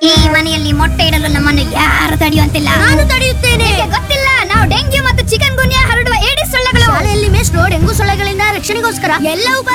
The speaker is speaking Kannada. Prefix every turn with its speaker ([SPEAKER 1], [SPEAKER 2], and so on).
[SPEAKER 1] ಈ ಮನೆಯಲ್ಲಿ ಮೊಟ್ಟೆ ಇಡಲು ನಮ್ಮನ್ನು ಯಾರು ತಡೆಯುವಂತಿಲ್ಲ.
[SPEAKER 2] ನಾನು ತಡೆಯುತ್ತೇನೆ.
[SPEAKER 1] ಗೊತ್ತಿಲ್ಲ, ನಾವು ಡೆಂಗ್ಯೂ ಮತ್ತು ಚಿಕನ್ ಗುನ್ಯಾ ಹರಡುವ ಏಡಿಸ್ ಸೊಳ್ಳೆಗಳು.
[SPEAKER 2] ಶಾಲೆಯಲ್ಲಿ ಮೇಷ್ಟ್ರು ಡೆಂಗು ಸೊಳ್ಳೆಗಳಿಂದ ರಕ್ಷಣೆಗೋಸ್ಕರ ಎಲ್ಲ